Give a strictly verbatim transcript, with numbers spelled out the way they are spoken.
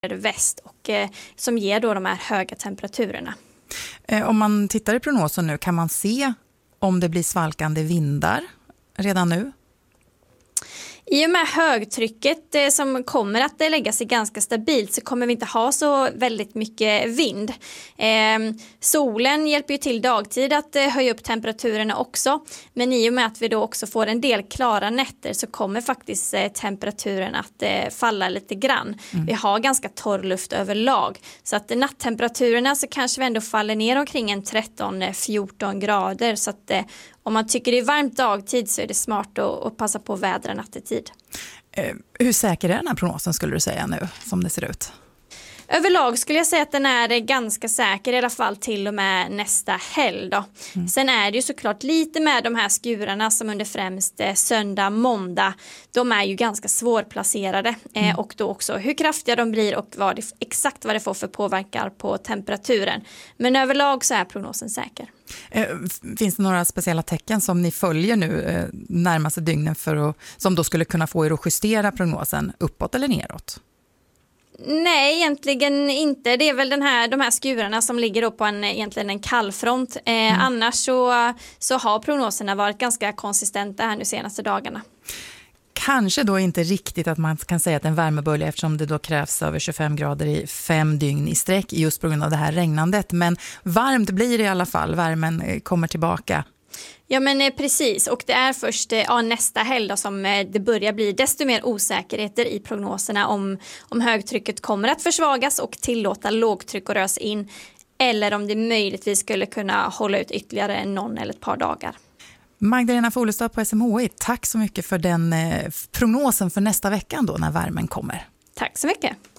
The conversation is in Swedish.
väst och eh, som ger då de här höga temperaturerna. Eh, om man tittar i prognosen nu, kan man se om det blir svalkande vindar redan nu? I och med högtrycket eh, som kommer att eh, lägga sig ganska stabilt så kommer vi inte ha så väldigt mycket vind. Eh, solen hjälper ju till dagtid att eh, höja upp temperaturerna också. Men i och med att vi då också får en del klara nätter så kommer faktiskt eh, temperaturen att eh, falla lite grann. Mm. Vi har ganska torr luft överlag. Så att eh, nattemperaturerna så kanske vi ändå faller ner omkring en tretton fjorton grader. Så att eh, om man tycker det är varmt dagtid så är det smart att, att passa på vädra nattetid. Eh, hur säker är den här prognosen skulle du säga nu som det ser ut? Överlag skulle jag säga att den är ganska säker, i alla fall till och med nästa helg då. Mm. Sen är det ju såklart lite med de här skurarna som under främst eh, söndag, måndag. De är ju ganska svårplacerade eh, mm. och då också hur kraftiga de blir och vad det, exakt vad det får för påverkan på temperaturen. Men överlag så är prognosen säker. Eh, finns det några speciella tecken som ni följer nu eh, närmaste dygnen för att, som då skulle kunna få er att justera prognosen uppåt eller neråt? Nej, egentligen inte. Det är väl den här, de här skurarna som ligger då på en, egentligen en kallfront. Eh, mm. Annars så, så har prognoserna varit ganska konsistenta här nu senaste dagarna. Kanske då inte riktigt att man kan säga att en värmebölja eftersom det då krävs över tjugofem grader i fem dygn i sträck just på grund av det här regnandet. Men varmt blir det i alla fall. Värmen kommer tillbaka. Ja men precis, och det är först ja, nästa helg då, som det börjar bli desto mer osäkerheter i prognoserna om, om högtrycket kommer att försvagas och tillåta lågtryck och rös in eller om det möjligtvis skulle kunna hålla ut ytterligare någon eller ett par dagar. Magdalena Folestad på S M H I, tack så mycket för den eh, prognosen för nästa vecka då när värmen kommer. Tack så mycket.